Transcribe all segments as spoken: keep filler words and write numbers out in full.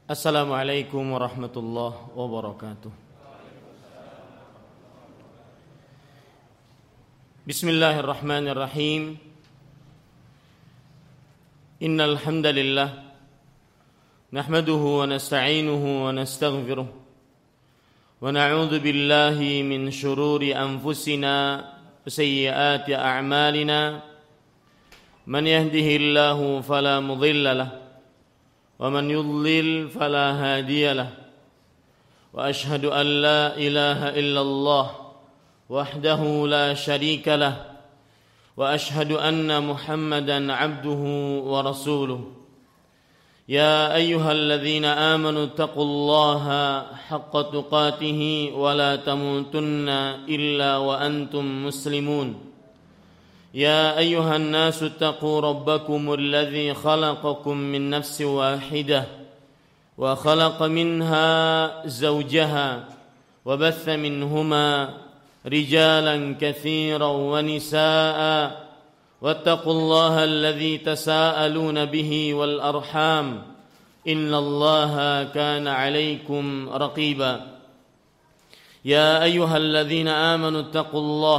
Assalamualaikum warahmatullahi wabarakatuh. Bismillahirrahmanirrahim. Innal hamdalillah nahmaduhu wa nasta'inuhu wa nastaghfiruh wa na'udzu billahi min shururi anfusina wa sayyiati a'malina. Man yahdihillahu fala mudilla lahu ومن يضلل فلا هادي له وأشهد أن لا إله إلا الله وحده لا شريك له وأشهد أن محمدا عبده ورسوله يا أيها الذين آمنوا اتقوا الله حق تقاته ولا تموتن إلا وأنتم مسلمون يا أيها الناس اتقوا ربكم الذي خلقكم من نفس واحدة وخلق منها زوجها وبث منهما رجالا كثيرا ونساء واتقوا الله الذي تساءلون به والأرحام إن الله كان عليكم رقيبا يا أيها الذين آمنوا اتقوا الله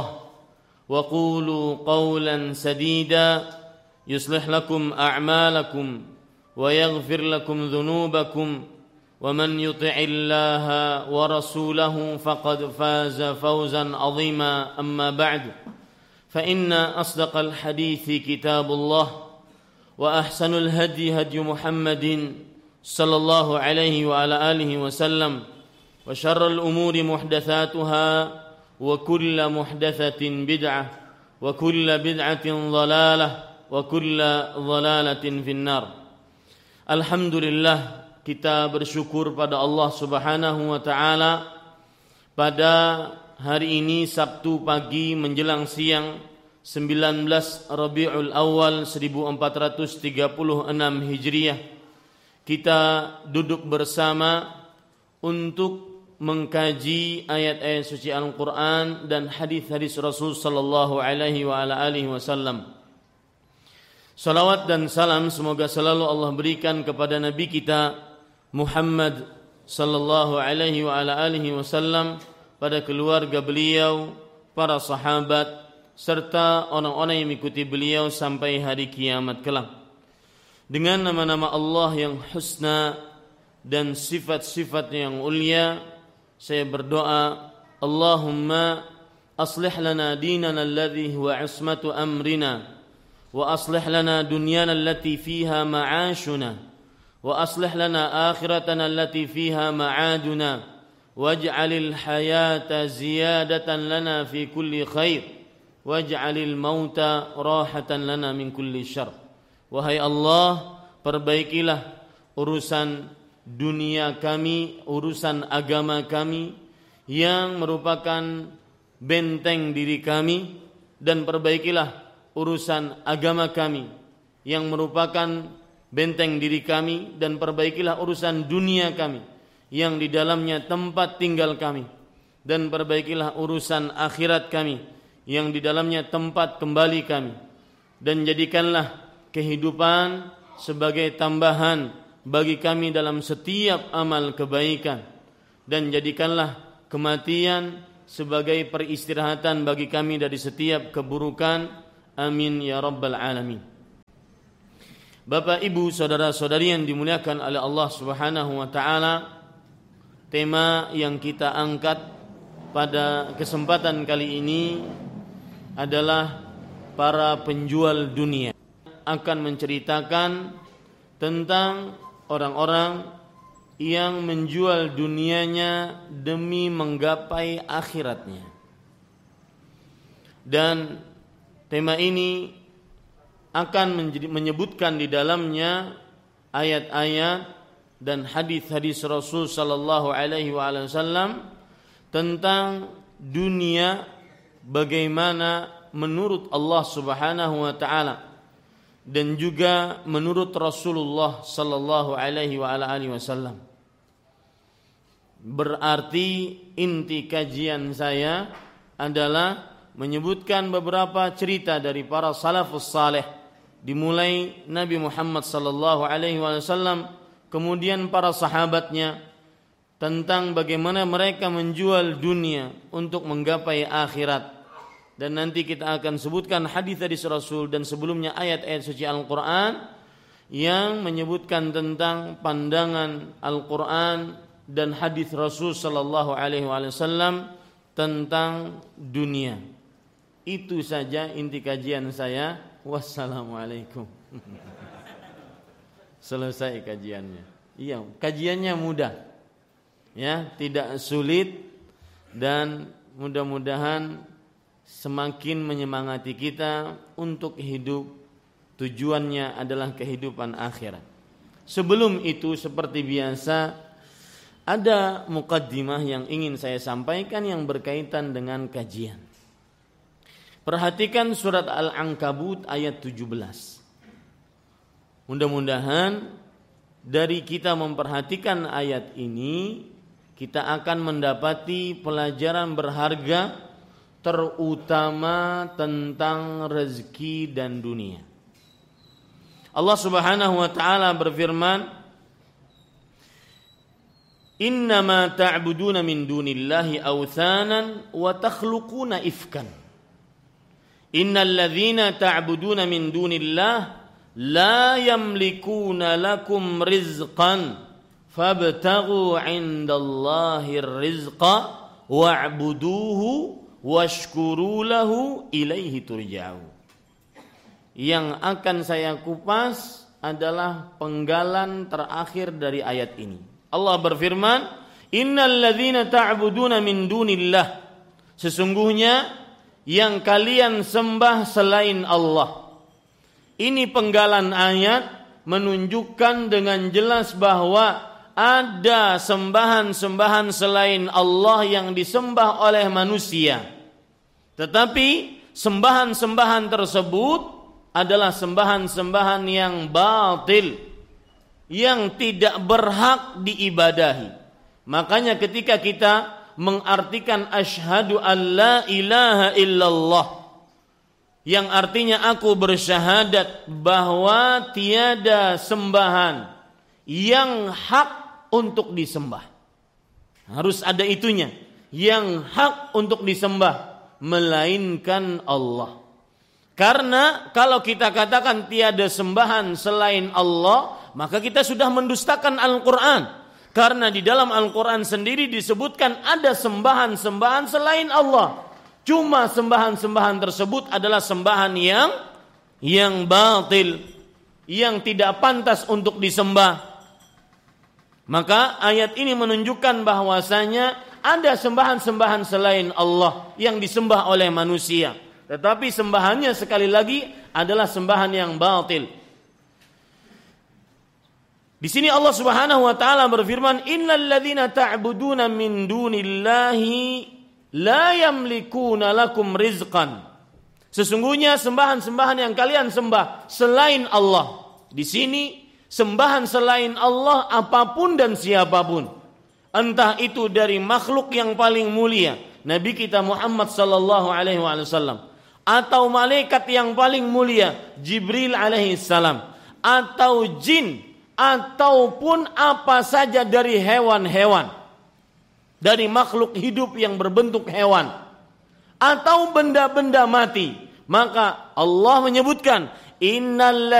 وقولوا قولا سديدا يصلح لكم أعمالكم ويغفر لكم ذنوبكم ومن يطع الله ورسوله فقد فاز فوزا عظيما أما بعد فإن أصدق الحديث كتاب الله وأحسن الهدي هدي محمد صلى الله عليه وعلى آله وسلم وشر الأمور محدثاتها وكل محدثة بدعة وكل بدعة ضلالة وكل ضلالة في النار. Alhamdulillah, kita bersyukur pada Allah Subhanahu wa taala pada hari ini Sabtu pagi menjelang siang sembilan belas Rabiul Awal seribu empat ratus tiga puluh enam Hijriah kita duduk bersama untuk mengkaji ayat-ayat suci Al-Quran dan hadis-hadis Rasul sallallahu alaihi wa ala alihi wasallam. Salawat dan salam semoga selalu Allah berikan kepada Nabi kita Muhammad sallallahu alaihi wa ala alihi wasallam, pada keluarga beliau, para sahabat, serta orang-orang yang mengikuti beliau sampai hari kiamat kelak. Dengan nama-nama Allah yang husna dan sifat-sifat yang ulia, saya berdoa, Allahumma aslih lana dinana alladhi huwa ismatu amrina wa aslih lana dunyana allati fiha ma'ashuna wa aslih lana akhiratana allati fiha ma'aduna waj'alil hayata ziyadatan lana fi kulli khair waj'alil mauta rahatan lana min kulli syarr. Wahai Allah, perbaikilah urusan dunia kami, urusan agama kami yang merupakan benteng diri kami, dan perbaikilah urusan agama kami yang merupakan benteng diri kami, dan perbaikilah urusan dunia kami yang di dalamnya tempat tinggal kami, dan perbaikilah urusan akhirat kami yang di dalamnya tempat kembali kami, dan jadikanlah kehidupan sebagai tambahan bagi kami dalam setiap amal kebaikan, dan jadikanlah kematian sebagai peristirahatan bagi kami dari setiap keburukan. Amin ya rabbal alamin. Bapak, Ibu, saudara-saudari yang dimuliakan oleh Allah Subhanahu wa taala, tema yang kita angkat pada kesempatan kali ini adalah para penjual dunia. Akan menceritakan tentang orang-orang yang menjual dunianya demi menggapai akhiratnya. Dan tema ini akan menyebutkan di dalamnya ayat-ayat dan hadis-hadis Rasul sallallahu alaihi wasallam tentang dunia bagaimana menurut Allah Subhanahu wa taala dan juga menurut Rasulullah sallallahu alaihi wa ala alihi wasallam. Berarti inti kajian saya adalah menyebutkan beberapa cerita dari para salafus saleh, dimulai Nabi Muhammad sallallahu alaihi wasallam kemudian para sahabatnya, tentang bagaimana mereka menjual dunia untuk menggapai akhirat. Dan nanti kita akan sebutkan hadis-hadis Rasul dan sebelumnya ayat-ayat suci Al-Quran yang menyebutkan tentang pandangan Al-Quran dan hadis Rasul sallallahu alaihi wasallam tentang dunia. Itu saja inti kajian saya. Wassalamualaikum. Selesai kajiannya. Iya, kajiannya mudah. Ya, tidak sulit dan mudah-mudahan semakin menyemangati kita untuk hidup. Tujuannya adalah kehidupan akhirat. Sebelum itu seperti biasa ada muqaddimah yang ingin saya sampaikan yang berkaitan dengan kajian. Perhatikan surat Al-Ankabut ayat tujuh belas. Mudah-mudahan dari kita memperhatikan ayat ini kita akan mendapati pelajaran berharga terutama tentang rezeki dan dunia. Allah Subhanahu wa taala berfirman, "Innama ta'buduna min dunillahi awthanan wa takhluquna ifkan. Innal ladzina ta'buduna min dunillah la yamlikuna lakum rizqan fabtaghu 'indallahir rizqa wa'buduhu washkuru lahu ilaihi turja'un." Yang akan saya kupas adalah penggalan terakhir dari ayat ini. Allah berfirman, "Innal ladzina ta'buduna min dunillah." Sesungguhnya yang kalian sembah selain Allah. Ini penggalan ayat menunjukkan dengan jelas bahwa ada sembahan-sembahan selain Allah yang disembah oleh manusia. Tetapi sembahan-sembahan tersebut adalah sembahan-sembahan yang batil, yang tidak berhak diibadahi. Makanya ketika kita mengartikan asyhadu an la ilaha illallah, yang artinya aku bersyahadat bahwa tiada sembahan yang hak untuk disembah. Harus ada itunya, yang hak untuk disembah melainkan Allah. Karena kalau kita katakan tiada sembahan selain Allah, maka kita sudah mendustakan Al-Quran. Karena di dalam Al-Quran sendiri disebutkan ada sembahan-sembahan selain Allah. Cuma sembahan-sembahan tersebut adalah sembahan yang yang batil, yang tidak pantas untuk disembah. Maka ayat ini menunjukkan bahwasanya ada sembahan-sembahan selain Allah yang disembah oleh manusia. Tetapi sembahannya sekali lagi adalah sembahan yang batil. Di sini Allah Subhanahu wa taala berfirman, "Innal ladzina ta'buduna min dunillahi la yamlikuna lakum rizqan." Sesungguhnya sembahan-sembahan yang kalian sembah selain Allah. Di sini sembahan selain Allah apapun dan siapapun. Entah itu dari makhluk yang paling mulia, Nabi kita Muhammad sallallahu alaihi wasallam, atau malaikat yang paling mulia, Jibril alaihi salam, atau jin, ataupun apa saja dari hewan-hewan, dari makhluk hidup yang berbentuk hewan, atau benda-benda mati. Maka Allah menyebutkan, innal